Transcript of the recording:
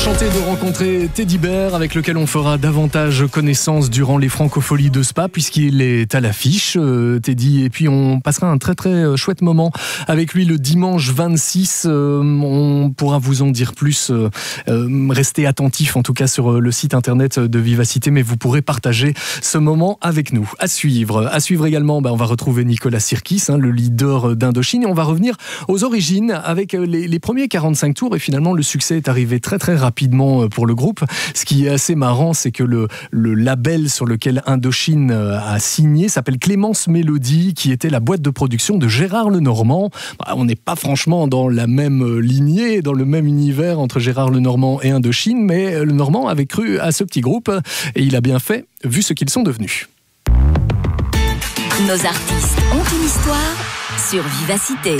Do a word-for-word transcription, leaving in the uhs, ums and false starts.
Enchanté de rencontrer Teddy Bear, avec lequel on fera davantage connaissance durant les Francopholies de Spa, puisqu'il est à l'affiche, euh, Teddy. Et puis on passera un très très chouette moment avec lui le dimanche vingt-six. Euh, on pourra vous en dire plus. Euh, euh, restez attentifs en tout cas sur le site internet de Vivacité, mais vous pourrez partager ce moment avec nous. À suivre. À suivre également, bah, on va retrouver Nicolas Sirkis, hein, le leader d'Indochine, et on va revenir aux origines avec les, les premiers quarante-cinq tours. Et finalement, le succès est arrivé très très rapidement. rapidement pour le groupe. Ce qui est assez marrant, c'est que le, le label sur lequel Indochine a signé s'appelle Clémence Mélodie, qui était la boîte de production de Gérard Lenormand. Bah, on n'est pas franchement dans la même lignée, dans le même univers entre Gérard Lenormand et Indochine, mais Lenormand avait cru à ce petit groupe et il a bien fait, vu ce qu'ils sont devenus. Nos artistes ont une histoire sur Vivacité.